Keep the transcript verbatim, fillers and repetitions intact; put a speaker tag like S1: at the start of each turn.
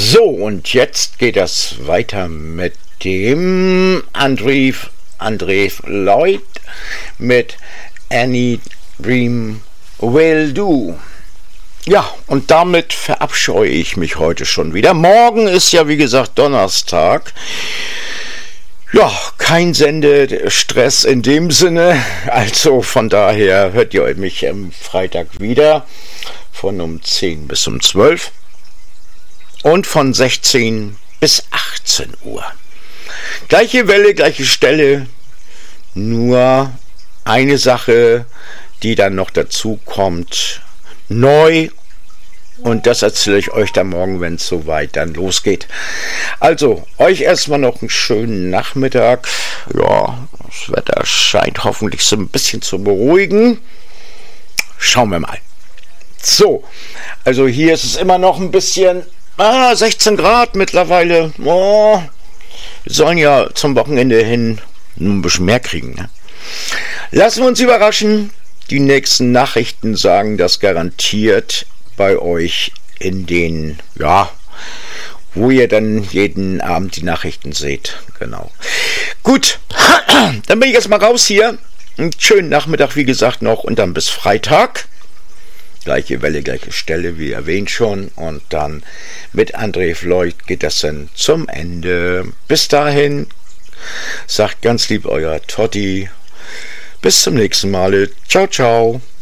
S1: So, und jetzt geht es weiter mit dem André, André Lloyd mit Any Dream Will Do. Ja, und damit verabscheue ich mich heute schon wieder. Morgen ist ja, wie gesagt, Donnerstag. Ja, kein Sendestress in dem Sinne. Also von daher hört ihr mich am Freitag wieder von um zehn bis um zwölf und von sechzehn bis achtzehn Uhr. Gleiche Welle, gleiche Stelle, nur eine Sache, die dann noch dazu kommt, neu. Und das erzähle ich euch dann morgen, wenn es soweit dann losgeht. Also, euch erstmal noch einen schönen Nachmittag. Ja, das Wetter scheint hoffentlich so ein bisschen zu beruhigen. Schauen wir mal. So, also hier ist es immer noch ein bisschen, ah, sechzehn Grad mittlerweile. Oh, wir sollen ja zum Wochenende hin ein bisschen mehr kriegen. Ne? Lassen wir uns überraschen. Die nächsten Nachrichten sagen das garantiert bei euch in den, ja, wo ihr dann jeden Abend die Nachrichten seht. Genau. Gut, dann bin ich jetzt mal raus hier. Einen schönen Nachmittag, wie gesagt, noch und dann bis Freitag. Gleiche Welle, gleiche Stelle, wie erwähnt schon. Und dann mit André Lloyd geht das dann zum Ende. Bis dahin, sagt ganz lieb euer Totti. Bis zum nächsten Mal. Ciao, ciao.